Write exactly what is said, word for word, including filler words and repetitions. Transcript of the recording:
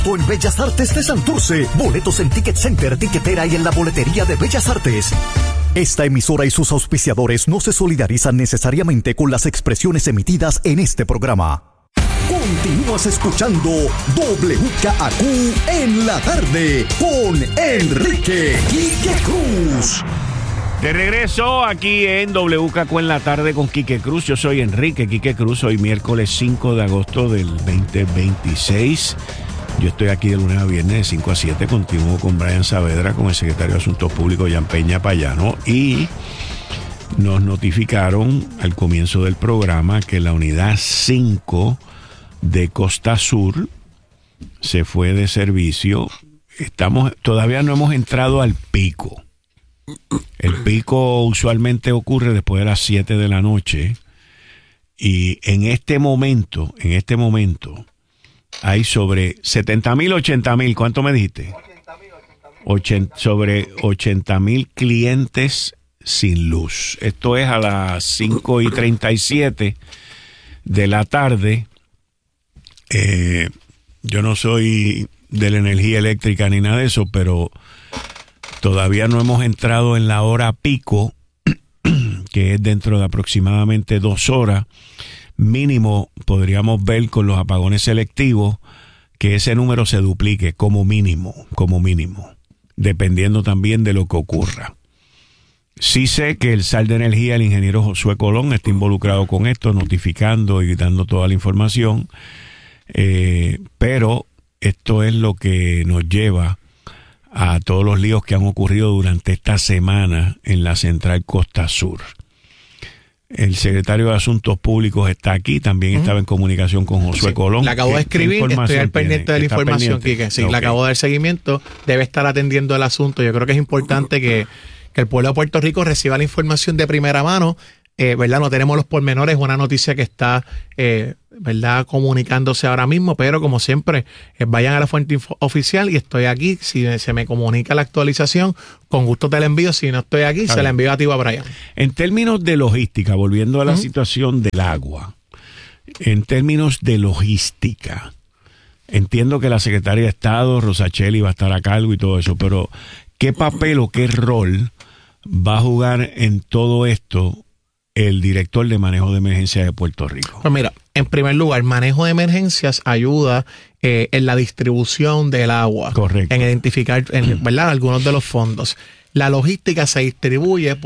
En Bellas Artes de Santurce. Boletos en Ticket Center, Tiquetera y en la boletería de Bellas Artes. Esta emisora y sus auspiciadores no se solidarizan necesariamente con las expresiones emitidas en este programa. Continúas escuchando W K A Q en la tarde con Enrique Quique Cruz. De regreso aquí en W K Q en la tarde con Quique Cruz. Yo soy Enrique Quique Cruz. Hoy miércoles cinco de agosto del veinte veintiséis. Yo estoy aquí de lunes a viernes de cinco a siete. Continúo con Brian Saavedra, con el secretario de Asuntos Públicos, Jan Peña Payano. Y nos notificaron al comienzo del programa que la unidad cinco de Costa Sur se fue de servicio. Estamos, todavía no hemos entrado al pico. El pico usualmente ocurre después de las siete de la noche. Y en este momento, en este momento, hay sobre setenta mil, ochenta mil, ¿cuánto me dijiste? ochenta, sobre ochenta mil clientes sin luz. Esto es a las cinco y treinta y siete de la tarde. Eh, yo no soy de la energía eléctrica ni nada de eso, pero todavía no hemos entrado en la hora pico, que es dentro de aproximadamente dos horas. Mínimo podríamos ver con los apagones selectivos que ese número se duplique como mínimo, como mínimo, dependiendo también de lo que ocurra. Sí sé que el S A L de Energía, el ingeniero Josué Colón, está involucrado con esto, notificando y dando toda la información, eh, pero esto es lo que nos lleva a todos los líos que han ocurrido durante esta semana en la Central Costa Sur. El secretario de Asuntos Públicos está aquí, también uh-huh. estaba en comunicación con Josué sí, Colón. La acabo de escribir, estoy al pendiente de la información, Quique. Sí, okay. Le acabo de dar seguimiento, debe estar atendiendo el asunto. Yo creo que es importante que, que el pueblo de Puerto Rico reciba la información de primera mano. Eh, ¿verdad? No tenemos los pormenores, una noticia que está eh, ¿verdad? comunicándose ahora mismo, pero como siempre, eh, vayan a la fuente info- oficial y estoy aquí. Si se me comunica la actualización, con gusto te la envío. Si no estoy aquí, a se ver. la envío a ti o a Brian. En términos de logística, volviendo a la uh-huh. situación del agua, en términos de logística, entiendo que la secretaria de Estado, Rosacheli, va a estar a cargo y todo eso, pero ¿qué papel o qué rol va a jugar en todo esto el director de manejo de emergencias de Puerto Rico? Pues mira, en primer lugar, manejo de emergencias ayuda eh, en la distribución del agua. Correcto. En identificar, en, ¿verdad?, algunos de los fondos. La logística se distribuye